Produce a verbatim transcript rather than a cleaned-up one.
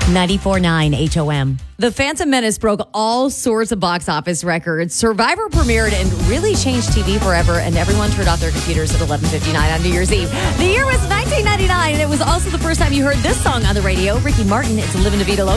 ninety-four point nine H O M. The Phantom Menace broke all sorts of box office records. Survivor premiered and really changed T V forever, and everyone turned off their computers at eleven fifty-nine on New Year's Eve. The year was nineteen ninety-nine, and it was also the first time you heard this song on the radio. Ricky Martin, it's Livin' La Vida Loca.